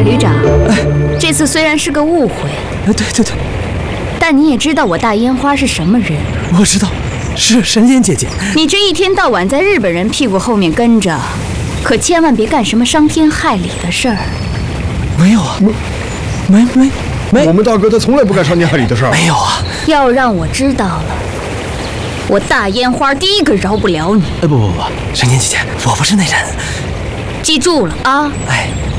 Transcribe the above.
大旅长，这次虽然是个误会， 对， 但你也知道我大烟花是什么人。 我知道，是神仙姐姐。 你这一天到晚在日本人屁股后面跟着，可千万别干什么伤天害理的事儿。 没有啊，没， 我们大哥他从来不干伤天害理的事儿。 没有啊。 要让我知道了，我大烟花第一个饶不了你。 不，神仙姐姐，我不是那人。 记住了啊！ 哎。